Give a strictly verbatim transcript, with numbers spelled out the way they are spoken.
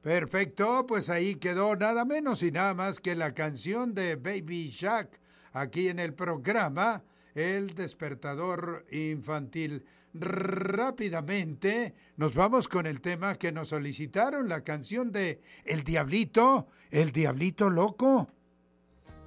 Perfecto, pues ahí quedó nada menos y nada más que la canción de Baby Shark aquí en el programa El Despertador Infantil. Rápidamente nos vamos con el tema que nos solicitaron, la canción de El Diablito, El Diablito Loco.